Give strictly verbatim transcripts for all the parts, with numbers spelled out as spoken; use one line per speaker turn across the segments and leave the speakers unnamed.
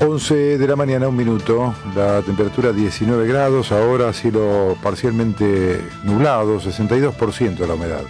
once de la mañana, un minuto, la temperatura diecinueve grados, ahora cielo parcialmente nublado, sesenta y dos por ciento la humedad.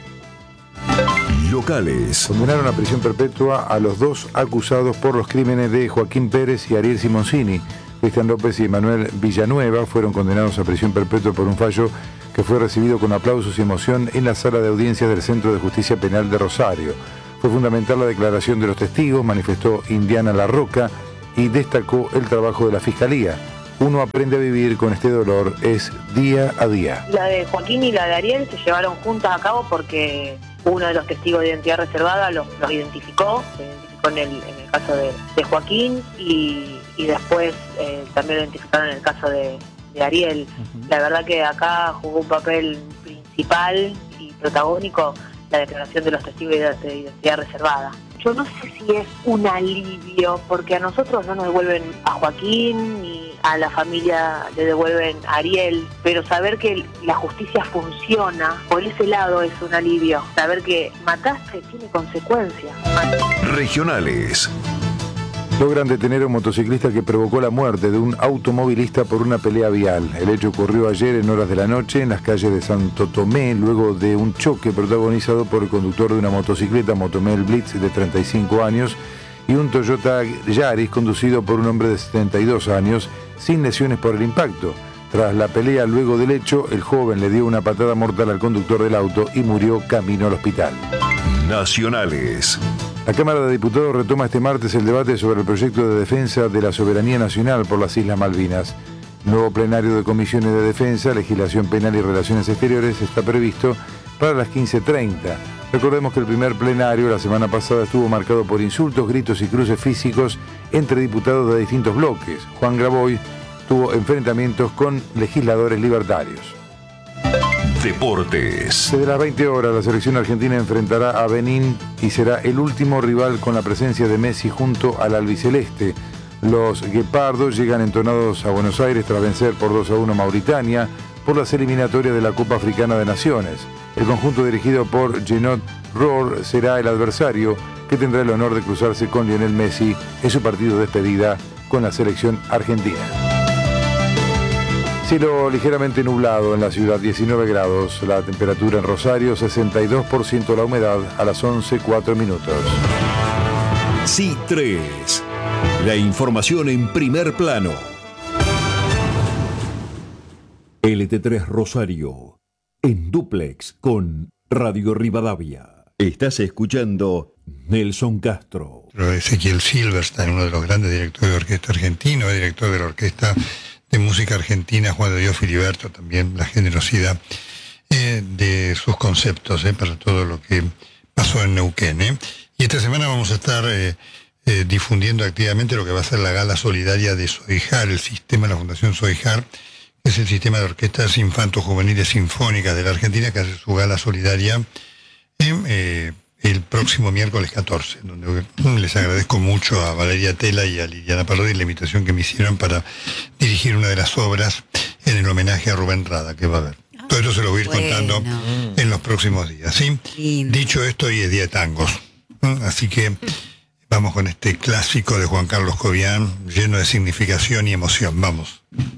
Locales.
Condenaron a prisión perpetua a los dos acusados por los crímenes de Joaquín Pérez y Ariel Simoncini. Cristian López y Manuel Villanueva fueron condenados a prisión perpetua por un fallo que fue recibido con aplausos y emoción en la sala de audiencias del Centro de Justicia Penal de Rosario. Fue fundamental la declaración de los testigos, manifestó Indiana Larroca, y destacó el trabajo de la Fiscalía. Uno aprende a vivir con este dolor, es día a día.
La de Joaquín y la de Ariel se llevaron juntas a cabo porque uno de los testigos de identidad reservada los, los identificó, se identificó en el, en el caso de, de Joaquín y, y después eh, también lo identificaron en el caso de, de Ariel. Uh-huh. La verdad que acá jugó un papel principal y protagónico la declaración de los testigos de identidad reservada. Yo no sé si es un alivio, porque a nosotros no nos devuelven a Joaquín ni a la familia le devuelven a Ariel, pero saber que la justicia funciona, por ese lado es un alivio. Saber que mataste tiene consecuencias.
Regionales.
Logran detener a un motociclista que provocó la muerte de un automovilista por una pelea vial. El hecho ocurrió ayer en horas de la noche en las calles de Santo Tomé, luego de un choque protagonizado por el conductor de una motocicleta Motomel Blitz de treinta y cinco años y un Toyota Yaris conducido por un hombre de setenta y dos años, sin lesiones por el impacto. Tras la pelea luego del hecho, el joven le dio una patada mortal al conductor del auto y murió camino al hospital.
Nacionales.
La Cámara de Diputados retoma este martes el debate sobre el proyecto de defensa de la soberanía nacional por las Islas Malvinas. El nuevo plenario de comisiones de defensa, legislación penal y relaciones exteriores está previsto para las quince treinta. Recordemos que el primer plenario la semana pasada estuvo marcado por insultos, gritos y cruces físicos entre diputados de distintos bloques. Juan Graboy tuvo enfrentamientos con legisladores libertarios.
Deportes.
Desde las veinte horas la selección argentina enfrentará a Benín y será el último rival con la presencia de Messi junto al albiceleste. Los guepardos llegan entonados a Buenos Aires tras vencer por dos a uno Mauritania por las eliminatorias de la Copa Africana de Naciones. El conjunto dirigido por Jeannot Rohr será el adversario que tendrá el honor de cruzarse con Lionel Messi en su partido de despedida con la selección argentina. Cielo ligeramente nublado en la ciudad, diecinueve grados, la temperatura en Rosario, sesenta y dos por ciento la humedad a las once cuatro minutos.
C I tres, la información en primer plano. L T tres Rosario, en dúplex con Radio Rivadavia. Estás escuchando Nelson Castro.
Ezequiel Silverstein, uno de los grandes directores de orquesta argentino, es director de la Orquesta de Música Argentina, Juan de Dios Filiberto, también la generosidad eh, de sus conceptos eh, para todo lo que pasó en Neuquén. Eh. Y esta semana vamos a estar eh, eh, difundiendo activamente lo que va a ser la gala solidaria de SOIJAR, el sistema de la Fundación SOIJAR, que es el sistema de orquestas infanto-juveniles sinfónicas de la Argentina, que hace su gala solidaria eh, eh, el próximo miércoles catorce, donde les agradezco mucho a Valeria Tela y a Liliana Parodi la invitación que me hicieron para dirigir una de las obras en el homenaje a Rubén Rada que va a haber. Ah, todo esto se lo voy a ir bueno. contando en los próximos días, ¿sí? Lindo. Dicho esto, hoy es día de tangos, así que vamos con este clásico de Juan Carlos Cobian, lleno de significación y emoción. Vamos.